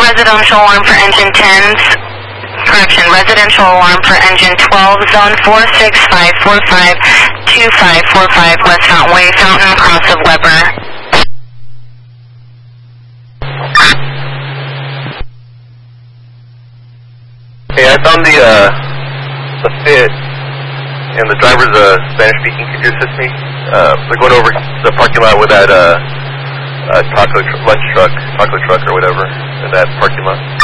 residential alarm for engine 10s. Correction, residential alarm for engine 12, zone 465452545, West Fountain Way, Fountain, cross of Weber. Hey, I found the fit, and the driver's Spanish speaking. Could you assist me? They're going over the parking lot with that taco truck or whatever in that parking lot.